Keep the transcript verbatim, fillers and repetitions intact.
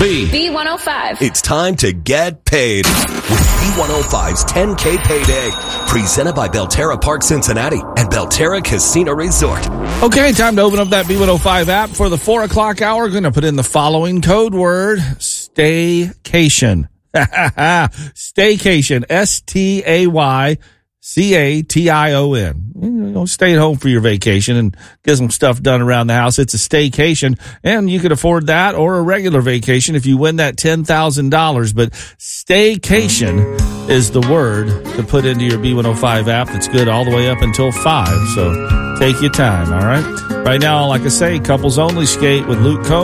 B. B one oh five. It's time to get paid with B one oh five's ten K Payday. Presented by Belterra Park Cincinnati and Belterra Casino Resort. Okay, time to open up that B one oh five app for the four o'clock hour. Going to put in the following code word, staycation. Staycation, S T A Y C A T I O N. You know, stay at home for your vacation and get some stuff done around the house. It's a staycation, and you could afford that or a regular vacation if you win that ten thousand dollars. But staycation is the word to put into your B one oh five app. That's good all the way up until five, so take your time, all right? Right now, like I say, couples only skate with Luke Combs.